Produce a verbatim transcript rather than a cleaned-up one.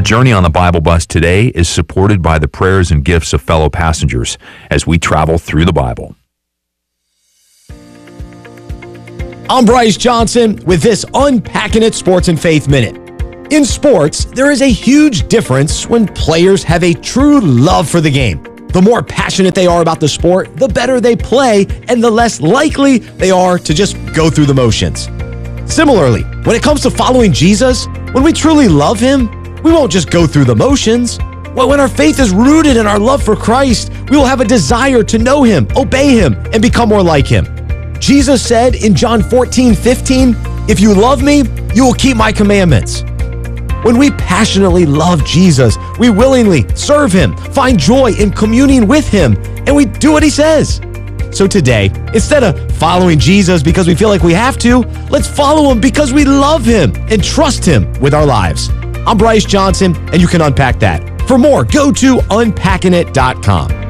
Our journey on the Bible Bus today is supported by the prayers and gifts of fellow passengers as we travel through the Bible. I'm Bryce Johnson with this Unpacking It Sports and Faith Minute. In sports, there is a huge difference when players have a true love for the game. The more passionate they are about the sport, the better they play, and the less likely they are to just go through the motions. Similarly, when it comes to following Jesus, when we truly love him, we won't just go through the motions. When our faith is rooted in our love for Christ, we will have a desire to know him, obey him, and become more like him. Jesus said in John fourteen fifteen, "If you love me, you will keep my commandments." When we passionately love Jesus, we willingly serve him, find joy in communing with him, and we do what he says. So today, instead of following Jesus because we feel like we have to, let's follow him because we love him and trust him with our lives. I'm Bryce Johnson, and you can unpack that. For more, go to unpacking it dot com.